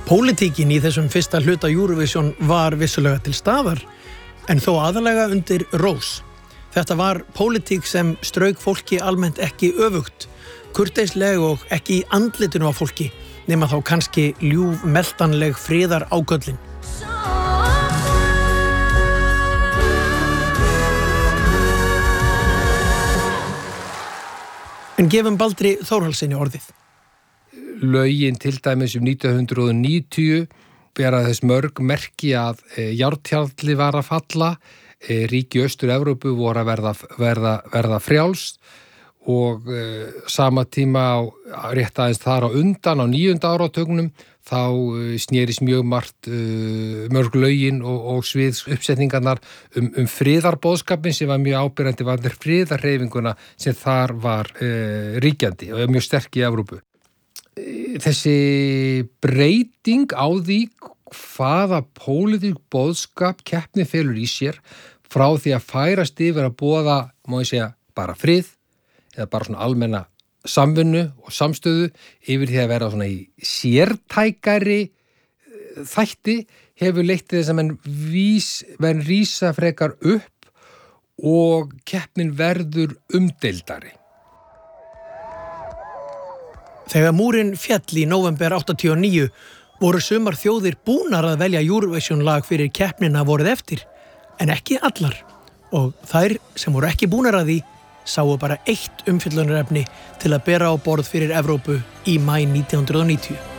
Pólitíkin í þessum fyrsta hluta Eurovision var vissulega til staðar, en þó aðalega undir rós. Þetta var pólitík sem strauk fólki almennt ekki öfugt, kurteisleg og ekki í andlitinu á fólki, nema þá kannski ljúf meltanleg friðar áköllin. En gefum Baldri Þórhallssyni orðið. Lögin til dæmis 1990 bera þess mörg merki að járntjalli var að falla, ríki Austur-Evrópu voru að verða frjálst og sama tíma rétt aðeins þar á undan á 9. áratugnum þá snerist mjög mörg lögin og sviðs uppsetningarnar friðarboðskapin sem var mjög áberandi varðir friðarhreyfinguna sem þar var ríkjandi og mjög sterk í Evrópu. Þessi breyting á því hvaða pólitísk boðskap keppni felur í sér frá því að færast yfir að boða, má ég segja, bara frið eða bara svona almenna samvinnu og samstöðu yfir því að vera svona í sértækari þætti hefur leitt til þess að menn rísa frekar upp og keppnin verður umdeildari. Þegar múrinn féll í nóvember 89 voru sumar þjóðir búnar að velja Eurovision lag fyrir keppnina vorið eftir, en ekki allar. Og þær sem voru ekki búnar að því sáu bara eitt umfjöllunarefni til að bera á borð fyrir Evrópu í maí 1990.